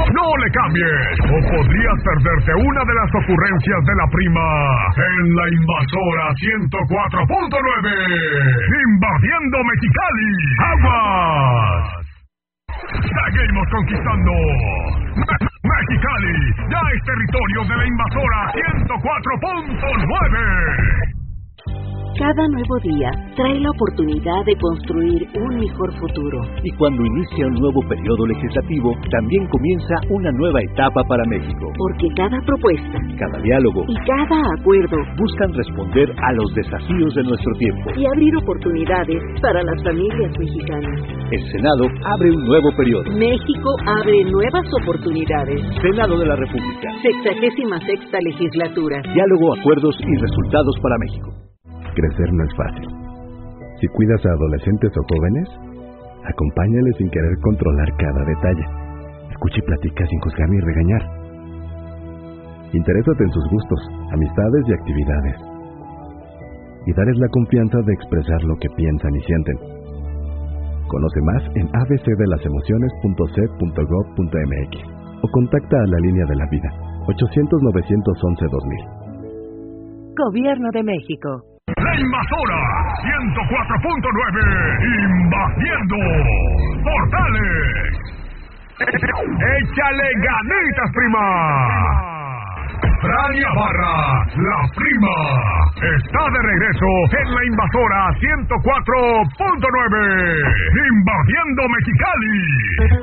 No le cambies, o podrías perderte una de las ocurrencias de la prima en la Invasora 104.9. Invadiendo Mexicali. ¡Aguas! Seguimos conquistando. Mexicali ya es territorio de la Invasora 104.9. Cada nuevo día trae la oportunidad de construir un mejor futuro. Y cuando inicia un nuevo periodo legislativo, también comienza una nueva etapa para México. Porque cada propuesta, cada diálogo y cada acuerdo buscan responder a los desafíos de nuestro tiempo y abrir oportunidades para las familias mexicanas. El Senado abre un nuevo periodo. México abre nuevas oportunidades. Senado de la República. 66ª legislatura. Diálogo, acuerdos y resultados para México. Crecer no es fácil. Si cuidas a adolescentes o jóvenes, acompáñales sin querer controlar cada detalle. Escucha y platica sin juzgar ni regañar. Interésate en sus gustos, amistades y actividades. Y darles la confianza de expresar lo que piensan y sienten. Conoce más en abcdelasuemociones.sed.gov.mx o contacta a la línea de la vida 800-911-2000. Gobierno de México. La Invasora 104.9, invadiendo Portales. Échale ganitas, prima. Frania Barra, la prima, está de regreso en la Invasora 104.9, invadiendo Mexicali.